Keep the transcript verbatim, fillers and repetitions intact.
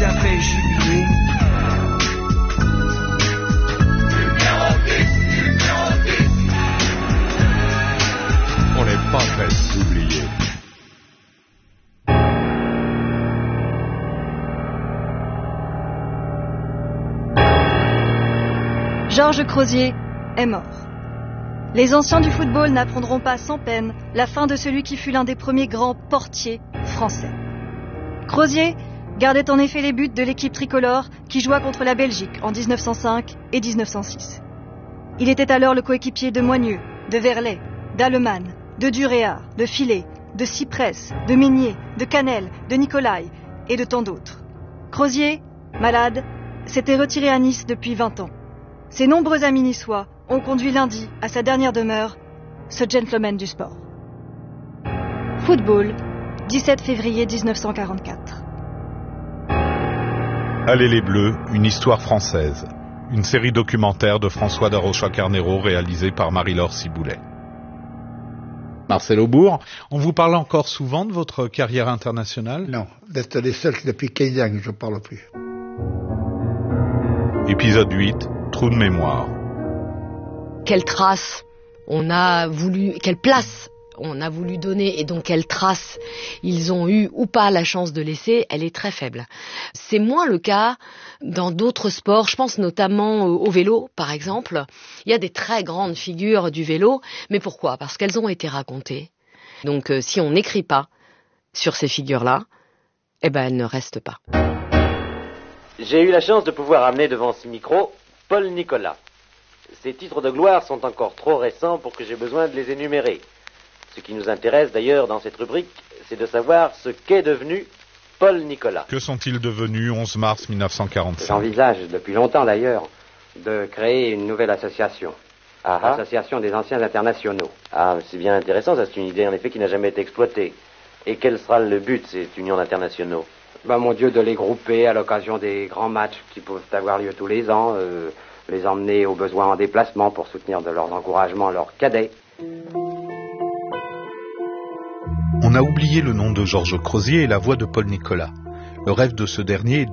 a fait jubiler. On n'est pas prêt d'oublier. Georges Crozier est mort. Les anciens du football n'apprendront pas sans peine la fin de celui qui fut l'un des premiers grands portiers français. Crozier gardait en effet les buts de l'équipe tricolore qui joua contre la Belgique en dix-neuf cent cinq et dix-neuf cent six. Il était alors le coéquipier de Moigneux, de Verlet, d'Allemann, de Duréa, de Filet, de Cyprès, de Meignier, de Canel, de Nicolai et de tant d'autres. Crozier, malade, s'était retiré à Nice depuis vingt ans. Ses nombreux amis niçois ont conduit lundi à sa dernière demeure, ce gentleman du sport. Football, dix-sept février dix-neuf cent quarante-quatre. Allez les Bleus, une histoire française. Une série documentaire de François Darocha-Carnero réalisée par Marie-Laure Ciboulet. Marcel Aubourg, on vous parle encore souvent de votre carrière internationale ? Non, d'être les seuls depuis quinze ans que je ne parle plus. Épisode huit, Trou de mémoire. Quelle trace on a voulu, quelle place on a voulu donner et donc quelle trace ils ont eu ou pas la chance de laisser, elle est très faible. C'est moins le cas dans d'autres sports, je pense notamment au vélo par exemple. Il y a des très grandes figures du vélo, mais pourquoi ? Parce qu'elles ont été racontées. Donc euh, si on n'écrit pas sur ces figures-là, eh ben elles ne restent pas. J'ai eu la chance de pouvoir amener devant ce micro Paul Nicolas. Ces titres de gloire sont encore trop récents pour que j'aie besoin de les énumérer. Ce qui nous intéresse d'ailleurs dans cette rubrique, c'est de savoir ce qu'est devenu Paul Nicolas. Que sont-ils devenus onze mars mille neuf cent quarante-cinq ? J'envisage depuis longtemps d'ailleurs de créer une nouvelle association. Ah ah. L'association des anciens internationaux. Ah, c'est bien intéressant, ça, c'est une idée en effet qui n'a jamais été exploitée. Et quel sera le but de cette union d'internationaux ? Ben, mon Dieu, de les grouper à l'occasion des grands matchs qui peuvent avoir lieu tous les ans, euh, les emmener au besoin en déplacement pour soutenir de leurs encouragements leurs cadets. On a oublié le nom de Georges Crozier et la voix de Paul Nicolas. Le rêve de ce dernier est